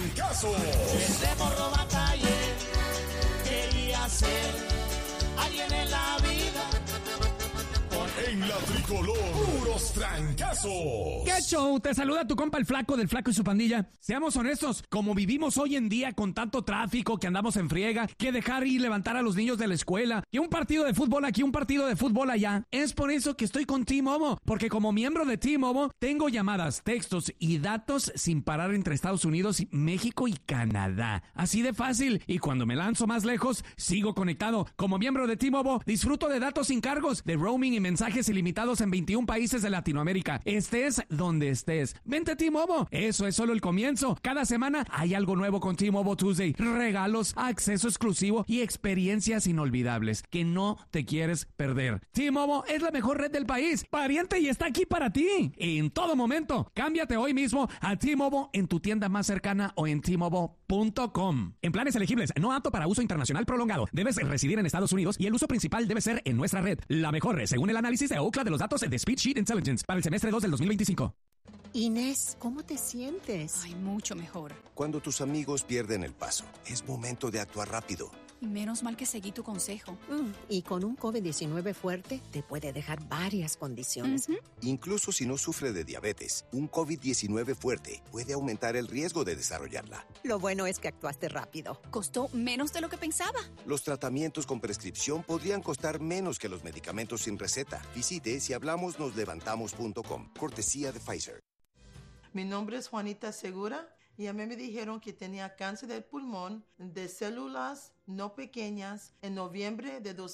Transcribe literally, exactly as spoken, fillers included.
trancazo. Desde Morro Batalle quería ser alguien en la vida. En la tricolor, puros trancazos. ¿Qué show? Te saluda tu compa el Flaco del Flaco y su pandilla. Seamos honestos, como vivimos hoy en día con tanto tráfico, que andamos en friega, que dejar y levantar a los niños de la escuela, que un partido de fútbol aquí, un partido de fútbol allá, es por eso que estoy con T-Mobile, porque como miembro de T-Mobile tengo llamadas, textos y datos sin parar entre Estados Unidos, México y Canadá. Así de fácil. Y cuando me lanzo más lejos, sigo conectado. Como miembro de T-Mobile, disfruto de datos sin cargos, de roaming y mensajes ilimitados en veintiún países de Latinoamérica. Estés donde estés. Vente T-Mobile. Eso es solo el comienzo. Cada semana hay algo nuevo con T-Mobile Tuesday. Regalos, acceso exclusivo y experiencias inolvidables que no te quieres perder. T-Mobile es la mejor red del país. Pariente, y está aquí para ti. En todo momento. Cámbiate hoy mismo a T-Mobile en tu tienda más cercana o en T Mobile punto com. En planes elegibles, no apto para uso internacional prolongado. Debes residir en Estados Unidos y el uso principal debe ser en nuestra red. La mejor, según el análisis de Ookla de los datos de Speedsheet Intelligence para el semestre dos del dos mil veinticinco. Inés, ¿cómo te sientes? Ay, mucho mejor. Cuando tus amigos pierden el paso, es momento de actuar rápido. Y menos mal que seguí tu consejo. Mm, y con un COVID diecinueve fuerte, te puede dejar varias condiciones. Uh-huh. Incluso si no sufre de diabetes, un COVID diecinueve fuerte puede aumentar el riesgo de desarrollarla. Lo bueno es que actuaste rápido. Costó menos de lo que pensaba. Los tratamientos con prescripción podrían costar menos que los medicamentos sin receta. Visite si hablamos nos levantamos punto com. Cortesía de Pfizer. Mi nombre es Juanita Segura y a mí me dijeron que tenía cáncer del pulmón de células no pequeñas en noviembre de dos